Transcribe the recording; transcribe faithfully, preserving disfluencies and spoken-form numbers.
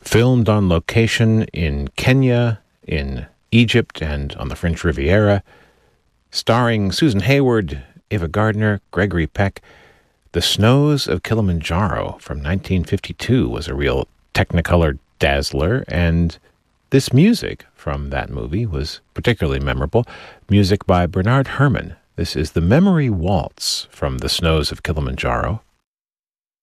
filmed on location in Kenya, in Egypt, and on the French Riviera, starring Susan Hayward, Ava Gardner, Gregory Peck. The Snows of Kilimanjaro from nineteen fifty-two was a real Technicolor dazzler, and this music from that movie was particularly memorable. Music by Bernard Herrmann. This is the Memory Waltz from The Snows of Kilimanjaro.